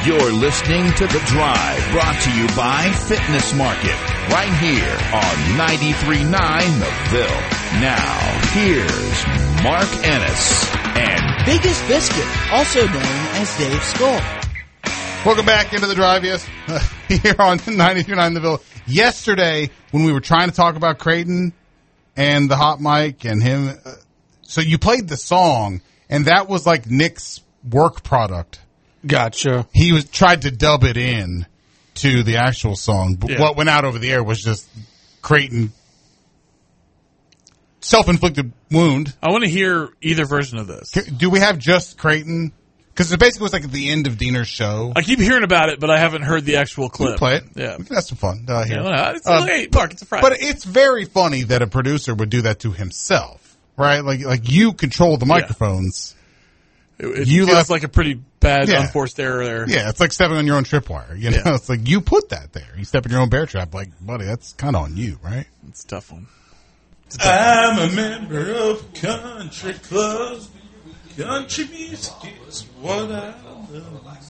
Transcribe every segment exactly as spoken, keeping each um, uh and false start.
You're listening to The Drive, brought to you by Fitness Market, right here on ninety-three point nine The Ville. Now, here's Mark Ennis and Biggest Biscuit, also known as Dave Skull. Welcome back into The Drive, yes, uh, here on ninety-three point nine The Ville. Yesterday, when we were trying to talk about Creighton and the hot mic and him, uh, so you played the song, and that was like Nick's work product. Gotcha. He was tried to dub it in to the actual song, but Yeah. what went out over the air was just Creighton self-inflicted wound. I want to hear either version of this. Do we have just Creighton? Because it basically was like at the end of Diener's show. I keep hearing about it, but I haven't heard the actual clip. We'll play it. Yeah. We can have some fun uh, here. Yeah, well, it's Uh, late, Mark. It's a Friday. But it's very funny that a producer would do that to himself, right? Like, like you control the microphones. It, it You feels left- like a pretty bad Yeah. unforced error there. Yeah, it's like stepping on your own tripwire. You know, Yeah. it's like you put that there. You step in your own bear trap. Like, buddy, that's kind of on you, right? It's a tough one. I'm a member of country club. Country music is what I love.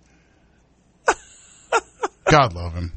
God love him.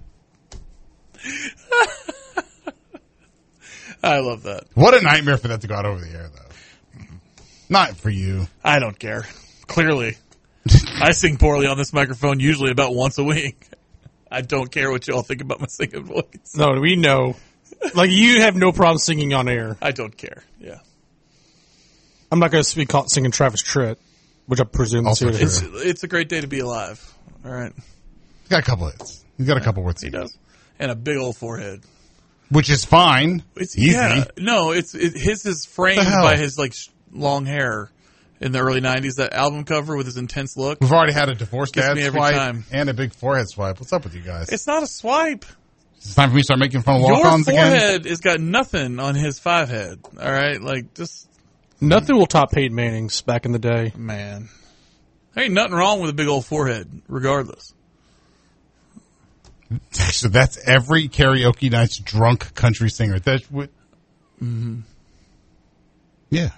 I love that. What a nightmare for that to go out over the air, though. Not for you. I don't care. Clearly. I sing poorly on this microphone usually about once a week. I don't care what you all think about my singing voice. No, we know. Like, you have no problem singing on air. I don't care. Yeah. I'm not going to be caught singing Travis Tritt, which I presume is Also here. true. It's it's a great day to be alive. All right. He's got a couple hits. He's got a couple words. He does. And a big old forehead. Which is fine. It's easy. Yeah, no, it's it, his is framed hell? by his like sh- long hair in the early nineties. That album cover with his intense look. We've already had a divorced Gets dad me every swipe time. and a big forehead swipe. What's up with you guys? It's not a swipe. It's time for me to start making fun of Your walk-ons again. forehead has got nothing on his five head. All right, like just Nothing will top Peyton Manning's back in the day. man, there ain't nothing wrong with a big old forehead, regardless. So that's every karaoke night's drunk country singer. That's what. Mm-hmm. Yeah.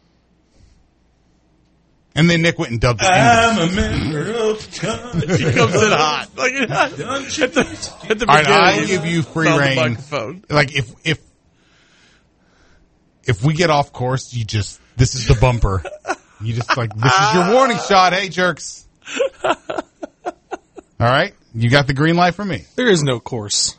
And then Nick went and dubbed it. I'm into a member of country. He comes in hot, like at the, at the All right, I beginning, give you free on the reign. microphone. Like if if if we get off course, you just this is the bumper. You just like this is your warning shot. Hey, jerks. All right, you got the green light from me. There is no course.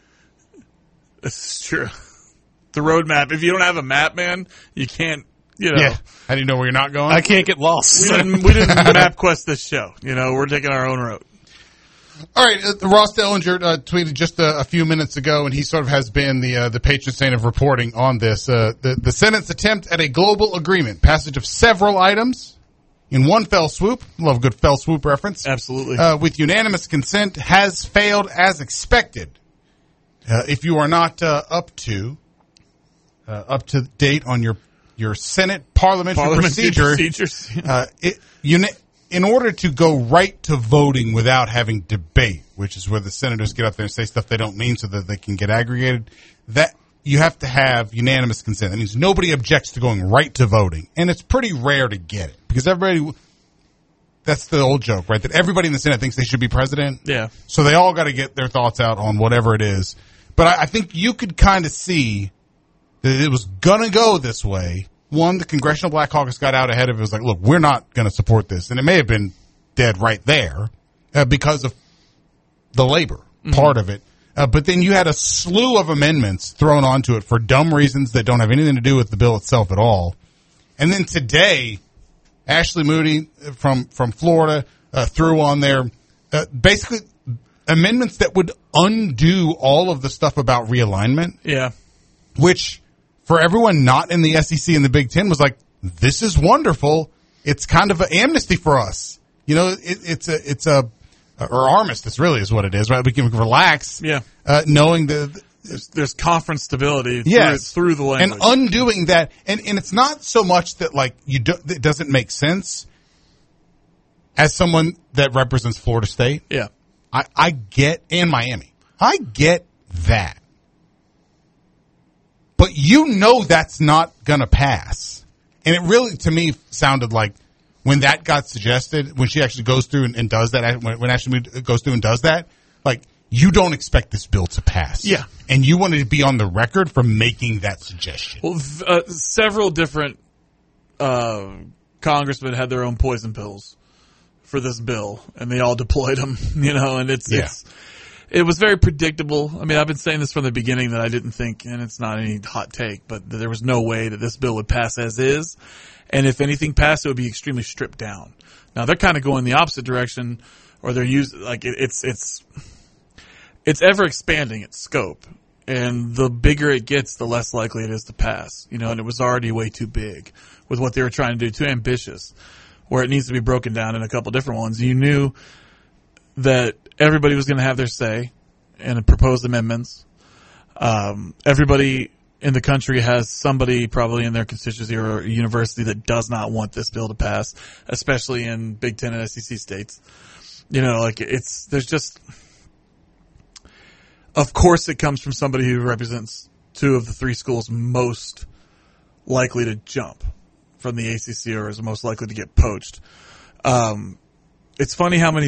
This is true. The road map. If you don't have a map, man, you can't. You know. Yeah. How do you know where you're not going? I can't get lost. We didn't, we didn't map quest this show. You know, we're taking our own road. All right, uh, Ross Dellinger uh, tweeted just a, a few minutes ago, and he sort of has been the uh, the patron saint of reporting on this. Uh, the, the Senate's attempt at a global agreement, passage of several items in one fell swoop, love a good fell swoop reference, Absolutely. uh, with unanimous consent, has failed as expected. Uh, if you are not uh, up to uh, up to date on your your Senate parliamentary, Parliamentary procedure, procedures. uh, it, uni- in order to go right to voting without having debate, which is where the senators get up there and say stuff they don't mean so that they can get aggregated, that you have to have unanimous consent. That means nobody objects to going right to voting. And it's pretty rare to get it because everybody, that's the old joke, right? That everybody in the Senate thinks they should be president. Yeah. So they all got to get their thoughts out on whatever it is. But I, I think you could kind of see that it was going to go this way. One, the Congressional Black Caucus got out ahead of it. It was like, look, we're not going to support this. And it may have been dead right there uh, because of the labor mm-hmm. part of it. Uh, but then you had a slew of amendments thrown onto it for dumb reasons that don't have anything to do with the bill itself at all. And then today, Ashley Moody from, from Florida uh, threw on there uh, basically amendments that would undo all of the stuff about realignment. Yeah. Which, for everyone not in the S E C and the Big Ten, was like, this is wonderful. It's kind of an amnesty for us. You know, it, it's a, it's a, or armistice really is what it is, right? We can relax. Yeah. Uh, knowing that there's, there's conference stability yes. through, through the language. And undoing that. And, and it's not so much that like you do, it doesn't make sense as someone that represents Florida State. Yeah. I, I get, and Miami. I get that. But you know that's not going to pass. And it really, to me, sounded like when that got suggested, when she actually goes through and, and does that, when, when Ashley Moody goes through and does that, like, you don't expect this bill to pass. Yeah. And you wanted to be on the record for making that suggestion. Well, uh, several different uh, congressmen had their own poison pills for this bill, and they all deployed them, you know, and it's, Yeah. it's it was very predictable. I mean, I've been saying this from the beginning that I didn't think, and it's not any hot take, but there was no way that this bill would pass as is. And if anything passed, it would be extremely stripped down. Now, they're kind of going the opposite direction, or they're using, like, it, it's, it's, it's ever expanding its scope. And the bigger it gets, the less likely it is to pass. You know, and it was already way too big with what they were trying to do, too ambitious, where it needs to be broken down in a couple different ones. You knew that everybody was going to have their say in proposed amendments. Um, everybody in the country has somebody probably in their constituency or university that does not want this bill to pass, especially in Big Ten and S E C states. You know, like it's, there's just, of course it comes from somebody who represents two of the three schools most likely to jump from the A C C or is most likely to get poached. Um, it's funny how many